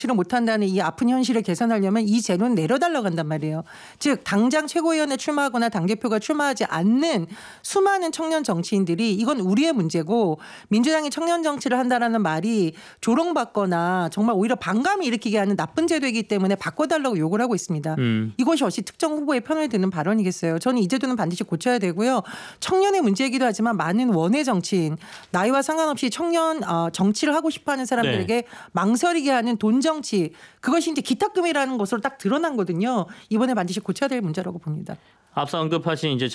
를 못한다는 이 아픈 현실을 개선하려면 이 제도는 내려달라고 한단 말이에요. 즉 당장 최고위원에 출마하거나 당대표가 출마하지 않는 수많은 청년 정치인들이 이건 우리의 문제고 민주당이 청년 정치를 한다라는 말이 조롱받거나 정말 오히려 반감을 일으키게 하는 나쁜 제도이기 때문에 바꿔달라고 요구를 하고 있습니다. 이것이 어찌 특정 후보의 편을 드는 발언이겠어요. 저는 이 제도는 반드시 고쳐야 되고요. 청년의 문제이기도 하지만 많은 원외 정치인 나이와 상관없이 청년 정치를 하고 싶어하는 사람들에게 망설이게 하는 돈 정치 그것이 이제 기탁금이라는 것으로 딱 드러난 거거든요. 이번에 반드시 고쳐야 될 문제라고 봅니다. 앞서 언급하신 이제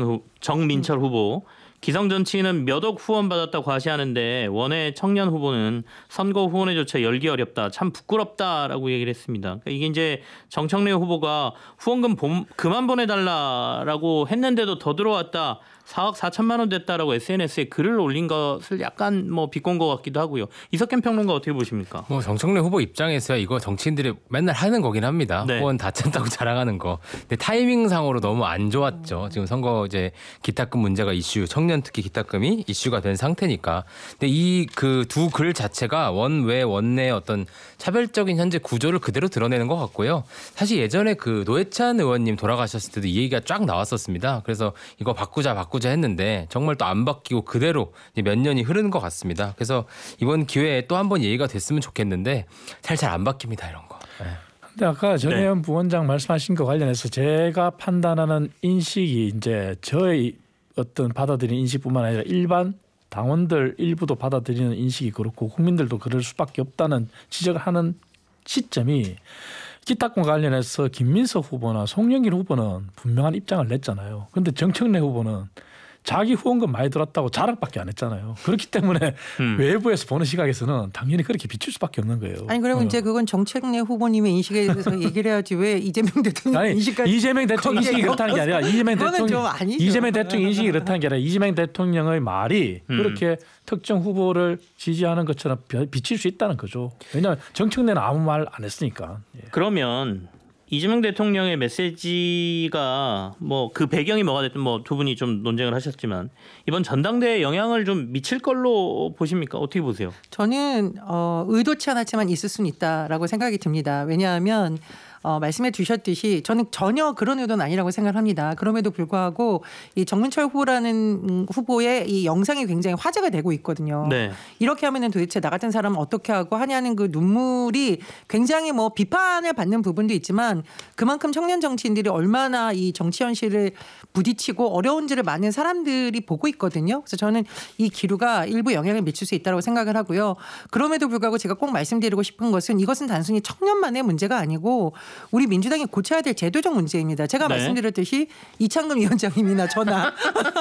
정민철 후보 기성정치인은 몇 억 후원 받았다고 과시하는데 원외 청년 후보는 선거 후원회조차 열기 어렵다. 참 부끄럽다라고 얘기를 했습니다. 그러니까 이게 이제 정청래 후보가 후원금 그만 보내달라라고 했는데도 더 들어왔다. 4억 4천만 원 됐다라고 SNS에 글을 올린 것을 약간 비꼰 것 같기도 하고요. 이석현 평론가 어떻게 보십니까? 정청래 후보 입장에서야 이거 정치인들이 맨날 하는 거긴 합니다. 네. 후원 다 찼다고 자랑하는 거. 근데 타이밍상으로 너무 안 좋았죠. 지금 선거 이제 기탁금 문제가 이슈, 청년 특히 기탁금이 이슈가 된 상태니까. 근데 이 그 두 글 자체가 원외 원내 어떤 차별적인 현재 구조를 그대로 드러내는 것 같고요. 사실 예전에 그 노회찬 의원님 돌아가셨을 때도 이 얘기가 쫙 나왔었습니다. 그래서 이거 바꾸자 했는데 정말 또 안 바뀌고 그대로 몇 년이 흐르는 것 같습니다. 그래서 이번 기회에 또 한 번 얘기가 됐으면 좋겠는데 잘 안 바뀝니다 이런 거. 근데 아까 전혜연 부원장 말씀하신 거 관련해서 제가 판단하는 인식이 이제 저의 어떤 받아들이는 인식뿐만 아니라 일반 당원들 일부도 받아들이는 인식이 그렇고 국민들도 그럴 수밖에 없다는 지적을 하는 시점이 기탁금 관련해서 김민석 후보나 송영길 후보는 분명한 입장을 냈잖아요. 그런데 정청래 후보는 자기 후원금 많이 들었다고 자랑밖에 안 했잖아요. 그렇기 때문에 외부에서 보는 시각에서는 당연히 그렇게 비칠 수밖에 없는 거예요. 아니 그러면 이제 그건 정책내 후보님의 인식에 대해서 얘기를 해야지 왜 이재명 대통령 인식까지. 이재명 대통령 인식이 그렇다는 게 아니라 이재명 대통령 인식이 그렇다는 게 아니라 이재명 대통령의 말이 그렇게 특정 후보를 지지하는 것처럼 비칠 수 있다는 거죠. 왜냐하면 정청래는 아무 말 안 했으니까. 그러면 이재명 대통령의 메시지가 그 배경이 뭐가 됐든 두 분이 좀 논쟁을 하셨지만 이번 전당대회에 영향을 좀 미칠 걸로 보십니까? 어떻게 보세요? 저는 의도치 않았지만 있을 수는 있다라고 생각이 듭니다. 왜냐하면 말씀해 주셨듯이 저는 전혀 그런 의도는 아니라고 생각을 합니다. 그럼에도 불구하고 이 정민철 후보라는 후보의 이 영상이 굉장히 화제가 되고 있거든요. 네. 이렇게 하면은 도대체 나 같은 사람은 어떻게 하고 하냐는 그 눈물이 굉장히 비판을 받는 부분도 있지만 그만큼 청년 정치인들이 얼마나 이 정치 현실을 부딪히고 어려운지를 많은 사람들이 보고 있거든요. 그래서 저는 이 기류가 일부 영향을 미칠 수 있다고 생각을 하고요. 그럼에도 불구하고 제가 꼭 말씀드리고 싶은 것은 이것은 단순히 청년만의 문제가 아니고 우리 민주당이 고쳐야 될 제도적 문제입니다. 제가 말씀드렸듯이 이창금 위원장님이나 저나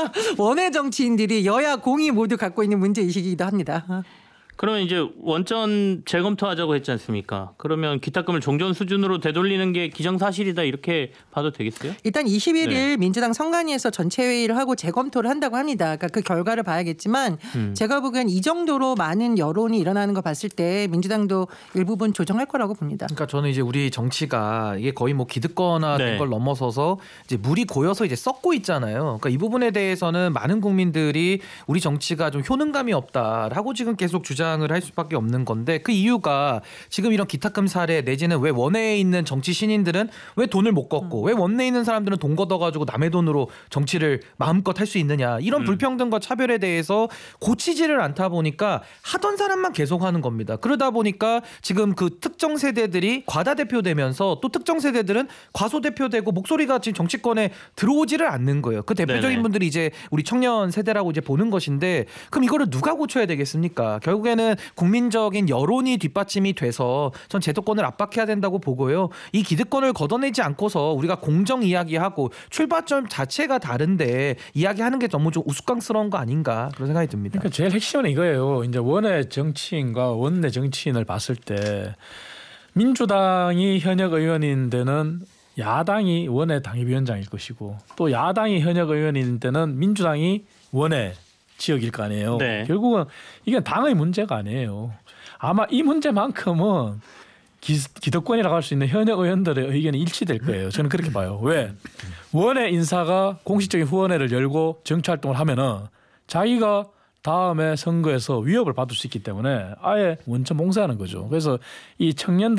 원외 정치인들이 여야 공이 모두 갖고 있는 문제의식이기도 합니다. 그러면 이제 원전 재검토하자고 했지 않습니까? 그러면 기탁금을 종전 수준으로 되돌리는 게 기정사실이다 이렇게 봐도 되겠어요? 일단 21일 민주당 선관위에서 전체 회의를 하고 재검토를 한다고 합니다. 그러니까 그 결과를 봐야겠지만 제가 보기엔 이 정도로 많은 여론이 일어나는 거 봤을 때 민주당도 일부분 조정할 거라고 봅니다. 그러니까 저는 이제 우리 정치가 이게 거의 기득권화 된 걸 넘어서서 이제 물이 고여서 이제 썩고 있잖아요. 그러니까 이 부분에 대해서는 많은 국민들이 우리 정치가 좀 효능감이 없다라고 지금 계속 주장을 할 수밖에 없는 건데 그 이유가 지금 이런 기탁금 사례 내지는 왜 원외에 있는 정치 신인들은 왜 돈을 못 걷고 왜 원내에 있는 사람들은 돈 걷어가지고 남의 돈으로 정치를 마음껏 할 수 있느냐 이런 불평등과 차별에 대해서 고치지를 않다 보니까 하던 사람만 계속하는 겁니다. 그러다 보니까 지금 그 특정 세대들이 과다대표되면서 또 특정 세대들은 과소대표되고 목소리가 지금 정치권에 들어오지를 않는 거예요. 그 대표적인 분들이 이제 우리 청년 세대라고 이제 보는 것인데 그럼 이거를 누가 고쳐야 되겠습니까? 결국에는 국민적인 여론이 뒷받침이 돼서 전 제도권을 압박해야 된다고 보고요. 이 기득권을 걷어내지 않고서 우리가 공정 이야기하고 출발점 자체가 다른데 이야기하는 게 너무 좀 우스꽝스러운 거 아닌가 그런 생각이 듭니다. 그러니까 제일 핵심은 이거예요. 이제 원외 정치인과 원내 정치인을 봤을 때 민주당이 현역 의원인 데는 야당이 원외 당협위원장일 것이고 또 야당이 현역 의원인 데는 민주당이 원외 지역일 거 아니에요. 네. 결국은 이게 당의 문제가 아니에요. 아마 이 문제만큼은 기득권이라고 할 수 있는 현역 의원들의 의견이 일치될 거예요. 저는 그렇게 봐요. 왜? 원외 인사가 공식적인 후원회를 열고 정치활동을 하면은 자기가 다음에 선거에서 위협을 받을 수 있기 때문에 아예 원천 봉쇄하는 거죠. 그래서 이 청년들